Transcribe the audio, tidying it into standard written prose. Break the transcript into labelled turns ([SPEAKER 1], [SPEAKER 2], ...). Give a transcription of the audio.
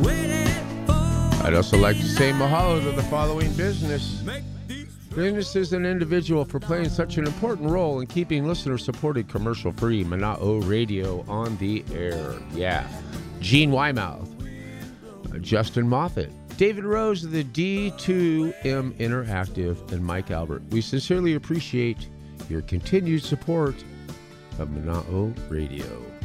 [SPEAKER 1] I'd also like to say mahalo to the following businesses and individual for playing such an important role in keeping listener-supported commercial-free Mana'o Radio on the air. Yeah. Gene Weymouth, Justin Moffat, David Rose of the D2M Interactive, and Mike Albert. We sincerely appreciate your continued support of Mana'o Radio.